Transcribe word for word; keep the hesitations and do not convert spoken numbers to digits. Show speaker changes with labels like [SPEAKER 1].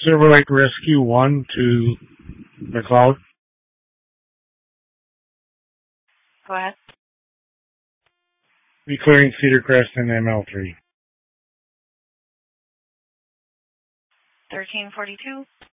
[SPEAKER 1] Silver Lake Rescue one to McLeod.
[SPEAKER 2] Go ahead.
[SPEAKER 1] Be clearing Cedar Crest and M L three.
[SPEAKER 2] thirteen forty-two.